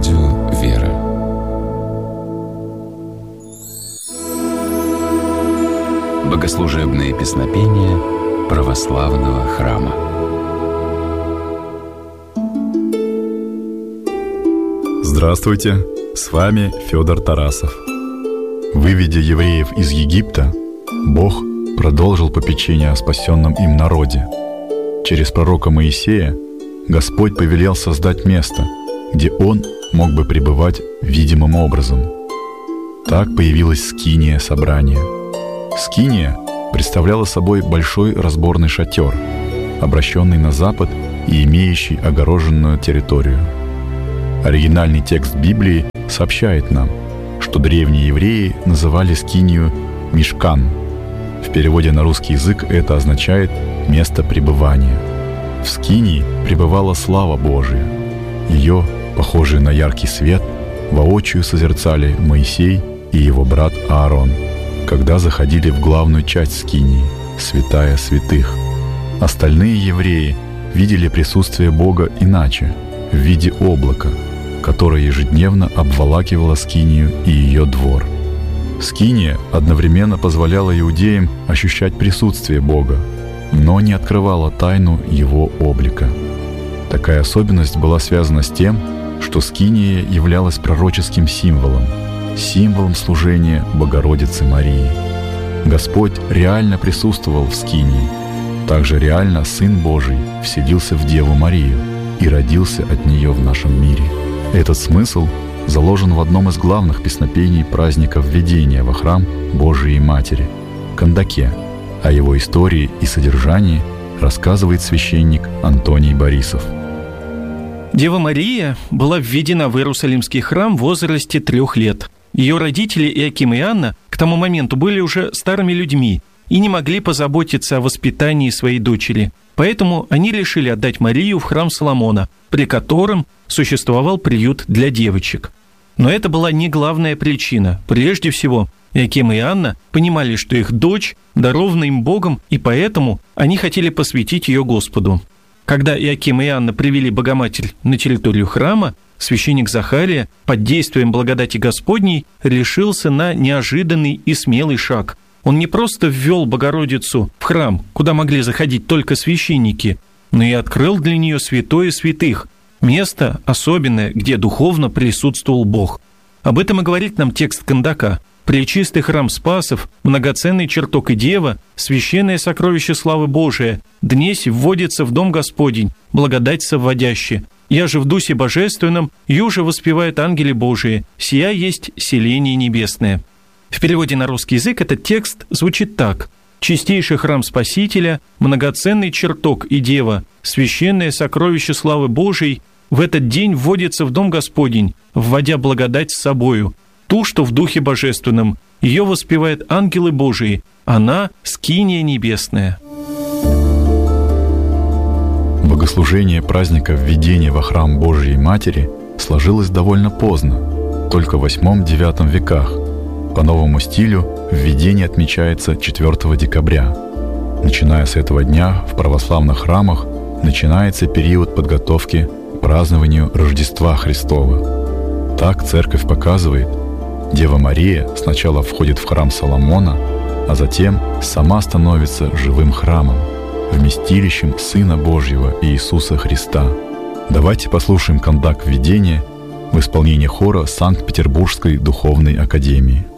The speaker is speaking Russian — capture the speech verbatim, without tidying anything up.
Радио «Вера». Богослужебные песнопения православного храма. Здравствуйте, с вами Федор Тарасов. Выведя евреев из Египта, Бог продолжил попечение о спасенном им народе. Через пророка Моисея Господь повелел создать место, где Он мог бы пребывать видимым образом. Так появилась скиния собрания. Скиния представляла собой большой разборный шатер, обращенный на запад и имеющий огороженную территорию. Оригинальный текст Библии сообщает нам, что древние евреи называли скинию «мишкан». В переводе на русский язык это означает «место пребывания». В скинии пребывала слава Божия. Ее, похожие на яркий свет, воочию созерцали Моисей и его брат Аарон, когда заходили в главную часть скинии, святая святых. Остальные евреи видели присутствие Бога иначе, в виде облака, которое ежедневно обволакивало скинию и ее двор. Скиния одновременно позволяла иудеям ощущать присутствие Бога, но не открывала тайну Его облика. Такая особенность была связана с тем, что скиния являлась пророческим символом, символом служения Богородицы Марии. Господь реально присутствовал в скинии. Также реально Сын Божий вселился в Деву Марию и родился от нее в нашем мире. Этот смысл заложен в одном из главных песнопений праздника введения во храм Божией Матери – Кандаке. О его истории и содержании рассказывает священник Антоний Борисов. Дева Мария была введена в Иерусалимский храм в возрасте трех лет. Ее родители Иоаким и Анна к тому моменту были уже старыми людьми и не могли позаботиться о воспитании своей дочери. Поэтому они решили отдать Марию в храм Соломона, при котором существовал приют для девочек. Но это была не главная причина. Прежде всего, Иоаким и Анна понимали, что их дочь дарована им Богом, и поэтому они хотели посвятить ее Господу. Когда Иоаким и Анна привели Богоматерь на территорию храма, священник Захария под действием благодати Господней решился на неожиданный и смелый шаг. Он не просто ввел Богородицу в храм, куда могли заходить только священники, но и открыл для нее святое святых, место особенное, где духовно присутствовал Бог. Об этом и говорит нам текст Кандака. Пречистый храм Спасов, многоценный чертог и дева, священное сокровище славы Божия, днесь вводится в дом Господень, благодать совводяще. Я же в Дусе Божественном, юже воспевают ангели Божии, сия есть селение небесное». В переводе на русский язык этот текст звучит так: «Чистейший храм Спасителя, многоценный чертог и дева, священное сокровище славы Божией, в этот день вводится в дом Господень, вводя благодать с собою, ту, что в Духе Божественном. Ее воспевают ангелы Божии, она – скиния небесная». Богослужение праздника введения во храм Божией Матери сложилось довольно поздно, только в восьмом-девятом веках. По новому стилю введение отмечается четвёртого декабря. Начиная с этого дня в православных храмах начинается период подготовки к празднованию Рождества Христова. Так Церковь показывает, Дева Мария сначала входит в храм Соломона, а затем сама становится живым храмом, вместилищем Сына Божьего Иисуса Христа. Давайте послушаем кандак введения в исполнении хора Санкт-Петербургской духовной академии.